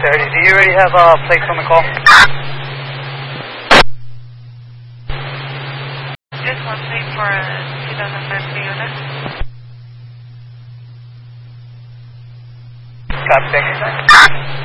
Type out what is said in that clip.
30. Do you already have plates on the call? Just one plate for a 2005 Toyota. Copy, thank you.